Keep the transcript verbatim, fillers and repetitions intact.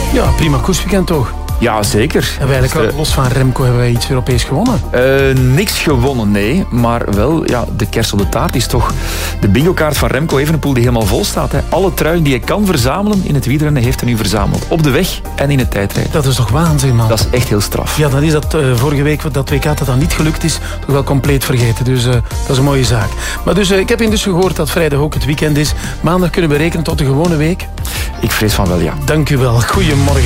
Ja, prima koersweekend toch? Ja, zeker. En wij eigenlijk, los van Remco, hebben wij iets Europees gewonnen? Uh, niks gewonnen, nee. Maar wel, ja, de kers op de taart is toch de bingo-kaart van Remco Evenepoel die helemaal vol staat. Hè. Alle truien die hij kan verzamelen in het wielrennen heeft hij nu verzameld. Op de weg en in het tijdrijden. Dat is toch waanzin, man? Dat is echt heel straf. Ja, dan is dat uh, vorige week, dat W K dat dan niet gelukt is, toch wel compleet vergeten. Dus uh, dat is een mooie zaak. Maar dus, uh, ik heb intussen gehoord dat vrijdag ook het weekend is. Maandag kunnen we rekenen tot de gewone week? Ik vrees van wel, ja. Dank u wel. Goedemorgen.